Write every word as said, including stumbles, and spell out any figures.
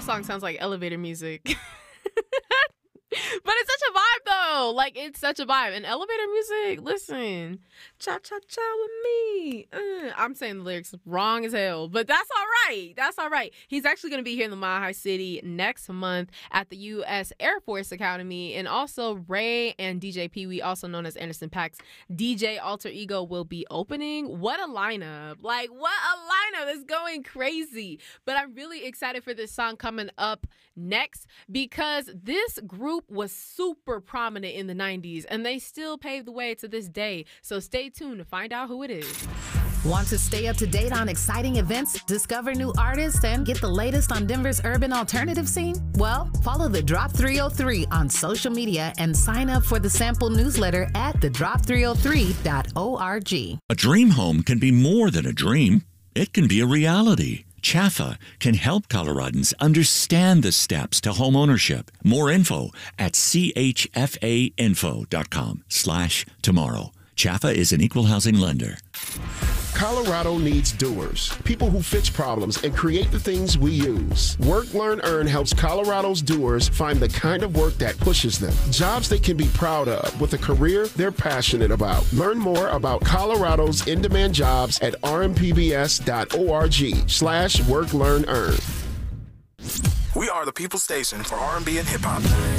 song sounds like elevator music. But it's such a vibe, though. Like, it's such a vibe. And elevator music, listen, cha-cha-cha with me. Uh, I'm saying the lyrics wrong as hell, but that's all right. That's all right. He's actually going to be here in the Mile High City next month at the U S Air Force Academy. And also, Ray and D J Pee Wee, also known as Anderson .Paak's D J alter ego, will be opening. What a lineup. Like, what a lineup. It's going crazy. But I'm really excited for this song coming up next because this group was super prominent in the nineties and they still paved the way to this day. So stay tuned to find out who it is. Want to stay up to date on exciting events, discover new artists, and get the latest on Denver's urban alternative scene? Well, follow The Drop three oh three on social media and sign up for the sample newsletter at the drop three oh three dot org. A dream home can be more than a dream. It can be a reality. Chaffa can help Coloradans understand the steps to home ownership. More info at chfainfo.com slash tomorrow. Chaffa is an equal housing lender. Colorado needs doers, people who fix problems and create the things we use. Work, Learn, Earn helps Colorado's doers find the kind of work that pushes them. Jobs they can be proud of with a career they're passionate about. Learn more about Colorado's in-demand jobs at rmpbs.org slash work, learn, earn. We are the People Station for R and B and hip hop.